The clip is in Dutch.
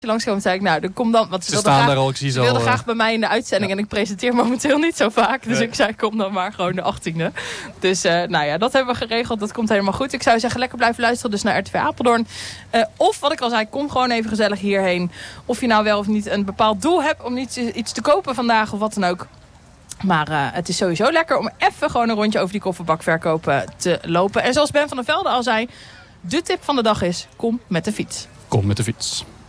langskomen, zei ik, nou, dan kom dan. Want ze staan daar al, ik zie ze wilde al. graag bij mij in de uitzending en ik presenteer momenteel niet zo vaak. Dus ik zei, kom dan maar gewoon de 18e. Dus nou ja, dat hebben we geregeld. Dat komt helemaal goed. Ik zou zeggen, lekker blijven luisteren dus naar RTV Apeldoorn. Of wat ik al zei, kom gewoon even gezellig hierheen. Of je nou wel of niet een bepaald doel hebt om iets te kopen vandaag of wat dan ook. Maar het is sowieso lekker om even gewoon een rondje over die kofferbakverkopen te lopen. En zoals Ben van der Velde al zei, de tip van de dag is, kom met de fiets. Kom met de fiets.